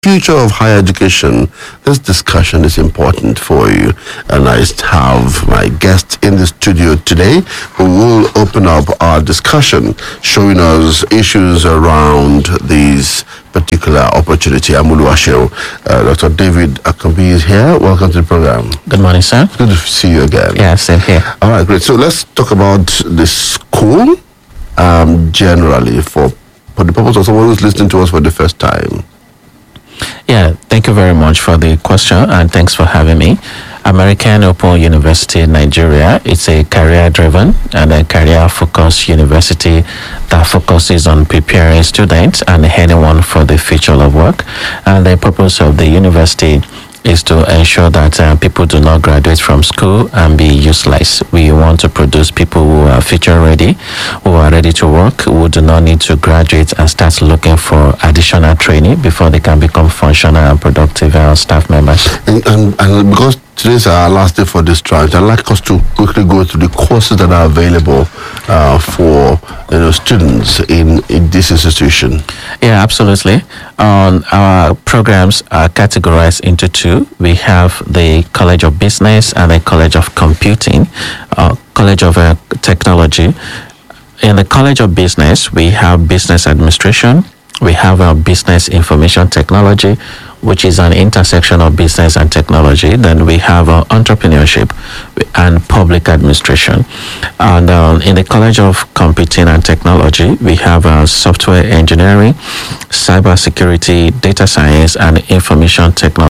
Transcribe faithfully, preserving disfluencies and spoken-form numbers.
future of higher education, this discussion is important for you. And I have my guest in the studio today who will open up our discussion, showing us issues around these particular opportunity. Amuluwasho, uh, Doctor David Akambi is here. Welcome to the program. Good morning, sir. Good to see you again. Yeah, same here. All right, great. So let's talk about the school um, generally for, for the purpose of someone who's listening to us for the first time. Yeah, thank you very much for the question and thanks for having me. American Open University in Nigeria, it's a career-driven and a career-focused university that focuses on preparing students and anyone for the future of work. And the purpose of the university is to ensure that uh, people do not graduate from school and be useless. We want to produce people who are future ready, who are ready to work, who do not need to graduate and start looking for additional training before they can become functional and productive uh, staff members. And, and, and because today's our last day for this tranche, I'd like us to quickly go through the courses that are available uh, for you know, students in, in this institution. Yeah, absolutely. Um, our programs are categorized into two. We have the College of Business and the College of Computing, uh, College of uh, Technology. In the College of Business, we have Business Administration. We have our Business Information Technology, which is an intersection of business and technology. Then we have uh, entrepreneurship and public administration. And uh, in the College of Computing and Technology, we have uh, software engineering, cybersecurity, data science, and information technology.